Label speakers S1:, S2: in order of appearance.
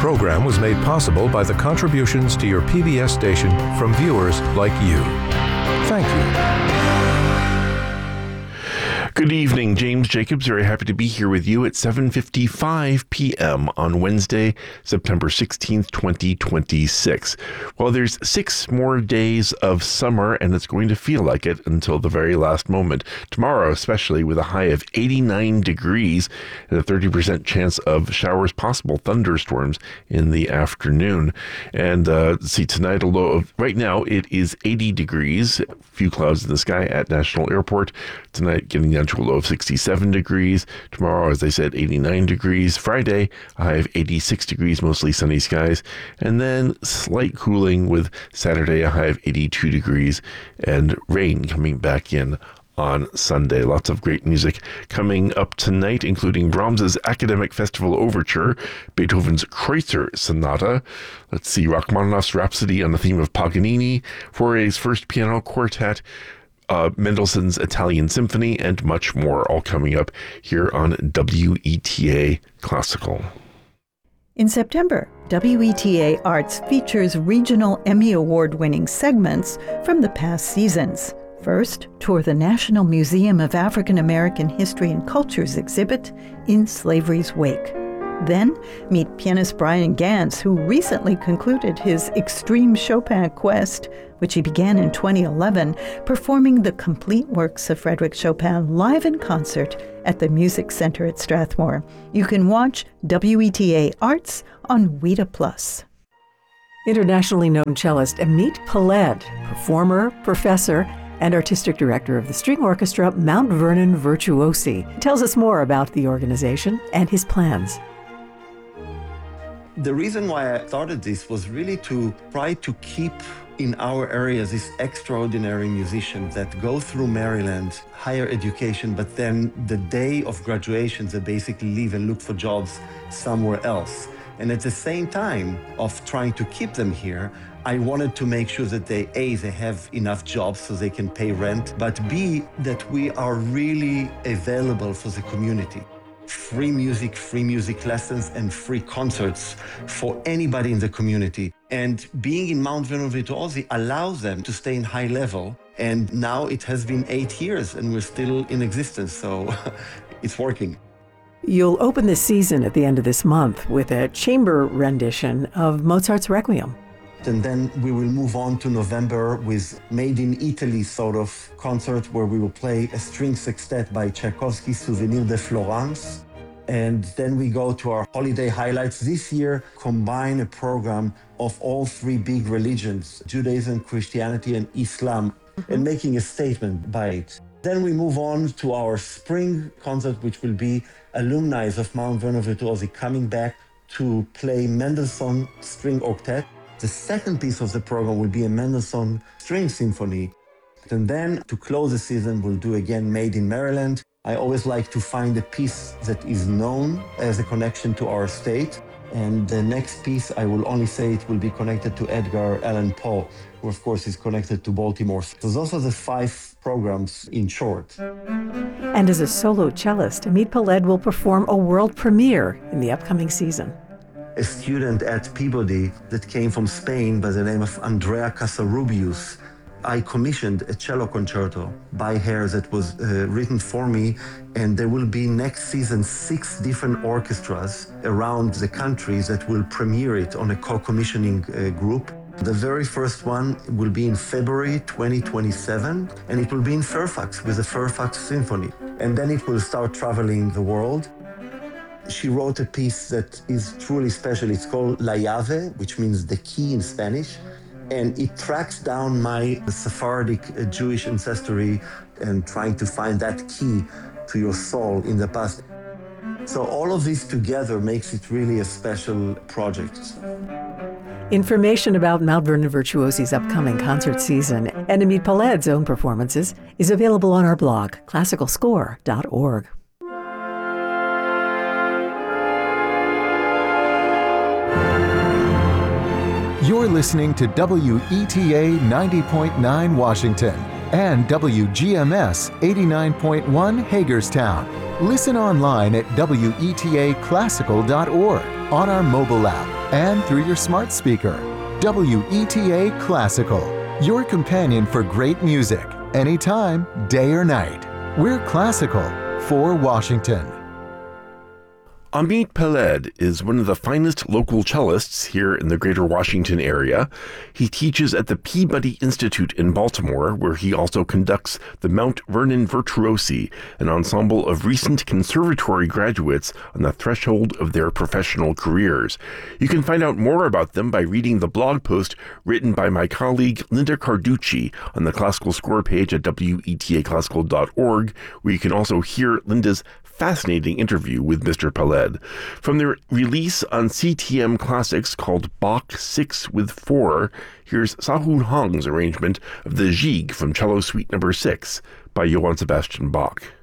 S1: program was made possible by the contributions to your PBS station from viewers like you. Thank you.
S2: Good evening, James Jacobs. Very happy to be here with you at 7:55 p.m. on Wednesday, September 16th, 2026. Well, there's 6 more days of summer, and it's going to feel like it until the very last moment. Tomorrow, especially, with a high of 89 degrees and a 30% chance of showers, possible thunderstorms in the afternoon. And tonight, a low of, right now, it is 80 degrees, few clouds in the sky at National Airport. Tonight, getting down to a low of 67 degrees. Tomorrow, as I said, 89 degrees. Friday, a high of 86 degrees, mostly sunny skies. And then slight cooling with Saturday, a high of 82 degrees and rain coming back in on Sunday. Lots of great music coming up tonight, including Brahms's Academic Festival Overture, Beethoven's Kreutzer Sonata, Rachmaninoff's Rhapsody on the theme of Paganini, Fauré's First Piano Quartet, Mendelssohn's Italian Symphony, and much more, all coming up here on WETA Classical.
S3: In September, WETA Arts features regional Emmy Award-winning segments from the past seasons. First, tour the National Museum of African American History and Cultures exhibit, In Slavery's Wake. Then, meet pianist Brian Gantz, who recently concluded his Extreme Chopin quest, which he began in 2011, performing the complete works of Frédéric Chopin live in concert at the Music Center at Strathmore. You can watch WETA Arts on WETA+.
S4: Internationally known cellist Amit Peled, performer, professor, and artistic director of the string orchestra Mount Vernon Virtuosi, tells us more about the organization and his plans.
S5: The reason why I started this was really to try to keep in our area these extraordinary musicians that go through Maryland, higher education, but then the day of graduation, they basically leave and look for jobs somewhere else. And at the same time of trying to keep them here, I wanted to make sure that they have enough jobs so they can pay rent, but B, that we are really available for the community. Free music lessons, and free concerts for anybody in the community. And being in Mount Vernon Virtuosi allows them to stay in high level. And now it has been 8 years and we're still in existence, so it's working.
S4: You'll open the season at the end of this month with a chamber rendition of Mozart's Requiem.
S5: And then we will move on to November with Made in Italy sort of concert where we will play a string sextet by Tchaikovsky, Souvenir de Florence. And then we go to our holiday highlights. This year, combine a program of all 3 big religions, Judaism, Christianity, and Islam, and making a statement by it. Then we move on to our spring concert, which will be alumni of Mount Vernon Virtuosi coming back to play Mendelssohn String Octet. The second piece of the program will be a Mendelssohn String Symphony. And then, to close the season, we'll do again Made in Maryland. I always like to find a piece that is known as a connection to our state. And the next piece, I will only say it will be connected to Edgar Allan Poe, who of course is connected to Baltimore. So those are the 5 programs in short.
S4: And as a solo cellist, Amit Peled will perform a world premiere in the upcoming season.
S5: A student at Peabody that came from Spain by the name of Andrea Casarubius. I commissioned a cello concerto by her that was written for me, and there will be next season 6 different orchestras around the country that will premiere it on a co-commissioning group. The very first one will be in February 2027, and it will be in Fairfax with the Fairfax Symphony. And then it will start traveling the world. She wrote a piece that is truly special. It's called La Llave, which means the key in Spanish. And it tracks down my Sephardic Jewish ancestry and trying to find that key to your soul in the past. So all of this together makes it really a special project.
S4: Information about Mount Vernon Virtuosi's upcoming concert season and Amit Peled's own performances is available on our blog, classicalscore.org.
S1: You're listening to WETA 90.9 Washington and WGMS 89.1 Hagerstown.
S6: Listen online at wetaclassical.org, on our mobile app, and through your smart speaker. WETA Classical, your companion for great music, anytime, day or night. We're classical for Washington.
S2: Amit Peled is one of the finest local cellists here in the greater Washington area. He teaches at the Peabody Institute in Baltimore, where he also conducts the Mount Vernon Virtuosi, an ensemble of recent conservatory graduates on the threshold of their professional careers. You can find out more about them by reading the blog post written by my colleague Linda Carducci on the Classical Score page at wetaclassical.org, where you can also hear Linda's fascinating interview with Mr. Peled. From their release on CTM Classics called Bach 6 with 4, here's Sahun Hong's arrangement of the Gigue from Cello Suite No. 6 by Johann Sebastian Bach.